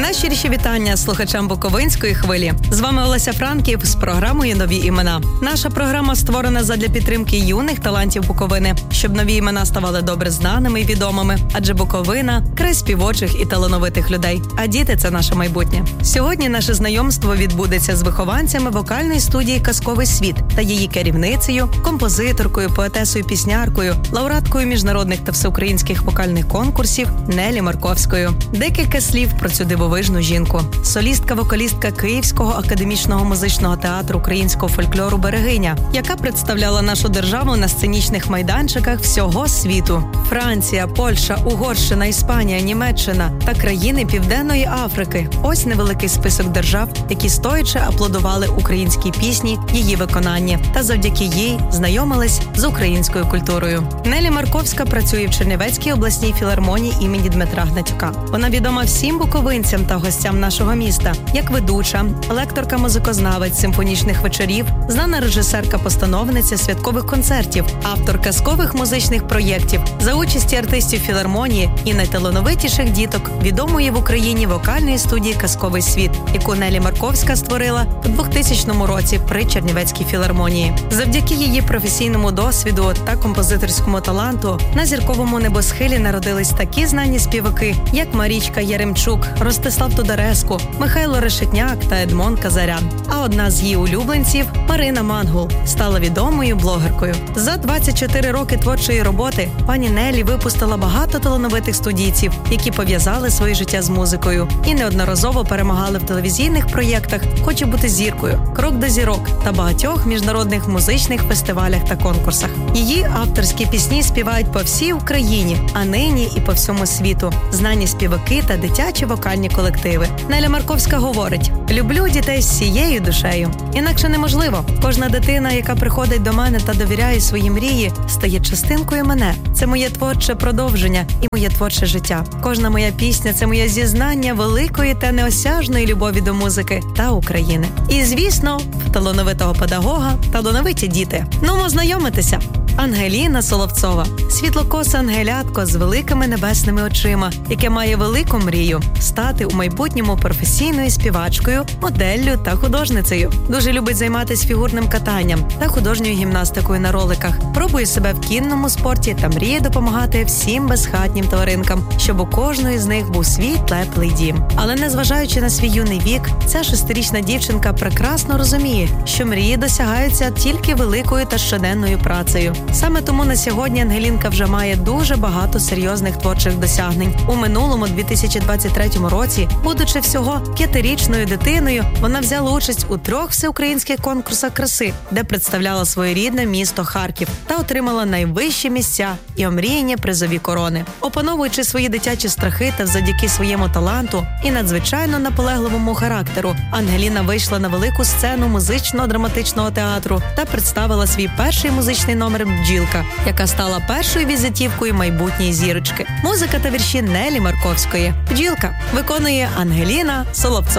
Найщиріші вітання слухачам Буковинської хвилі. З вами Олеся Франків з програмою «Нові імена». Наша програма створена задля підтримки юних талантів Буковини, щоб нові імена ставали добре знаними і відомими. Адже Буковина – край співочих і талановитих людей. А діти – це наше майбутнє. Сьогодні наше знайомство відбудеться з вихованцями вокальної студії «Казковий світ» та її керівницею, композиторкою, поетесою-пісняркою, лауреаткою міжнародних та всеукраїнських вокальних конкурсів Нелі Марковською. Декілька слів про цю дивовижну жінку. Солістка-вокалістка Київського академічного музичного театру українського фольклору «Берегиня», яка представляла нашу державу на сценічних майданчиках всього світу. Франція, Польща, Угорщина, Іспанія, Німеччина та країни Південної Африки. Ось невеликий список держав, які стоячи аплодували українській пісні, її виконанні, та завдяки їй знайомились з українською культурою. Нелі Марковська працює в Чернівецькій обласній філармонії імені Дмитра Гнатюка. Вона відома всім буковинцям та гостям нашого міста як ведуча, лекторка-музикознавець симфонічних вечорів, знана режисерка-постановниця святкових концертів, автор казкових музичних проєктів за участі артистів філармонії і найталановитіших діток відомої в Україні вокальної студії «Казковий світ», яку Нелі Марковська створила у 2000 році при Чернівецькій філармонії. Завдяки її професійному досвіду та композиторському таланту на зірковому небосхилі народились такі знані співаки, як Марічка Яремчук, Ростислав Тодореску, Михайло Решетняк та Едмон Казарян. А одна з її улюбленців, Марина Мангул, стала відомою блогеркою. За 24 роки творчої роботи пані Нелі випустила багато талановитих студійців, які пов'язали своє життя з музикою і неодноразово перемагали в телевізійних проєктах «Хочу бути зіркою», «Крок до зірок» та багатьох міжнародних музичних фестивалях та конкурсах. Її авторські пісні співають по всій Україні, а нині і по всьому світу. Знані співаки та дитячі вокальні колективи. Неля Марковська говорить: «Люблю дітей з всією душею. Інакше неможливо. Кожна дитина, яка приходить до мене та довіряє свої мрії, стає частинкою мене. Це моє творче продовження і моє творче життя. Кожна моя пісня – це моє зізнання великої та неосяжної любові до музики та України». І, звісно, в талановитого педагога талановиті діти. Ну, знайомитися. Ангеліна Соловцова – світлокоса ангелятко з великими небесними очима, яке має велику мрію – стати у майбутньому професійною співачкою, моделлю та художницею. Дуже любить займатися фігурним катанням та художньою гімнастикою на роликах. Пробує себе в кінному спорті та мріє допомагати всім безхатнім тваринкам, щоб у кожної з них був свій теплий дім. Але незважаючи на свій юний вік, ця 6-річна дівчинка прекрасно розуміє, що мрії досягаються тільки великою та щоденною працею. Саме тому на сьогодні Ангелінка вже має дуже багато серйозних творчих досягнень. У минулому 2023 році, будучи всього 5-річною дитиною, вона взяла участь у 3 всеукраїнських конкурсах краси, де представляла своє рідне місто Харків та отримала найвищі місця і омріяні призові корони. Опановуючи свої дитячі страхи та завдяки своєму таланту і надзвичайно наполегливому характеру, Ангеліна вийшла на велику сцену музично-драматичного театру та представила свій перший музичний номер «Бджілка», яка стала першою візитівкою майбутньої зірочки. Музика та вірші Нелі Марковської. «Бджілка» виконує Ангеліна Соловцова.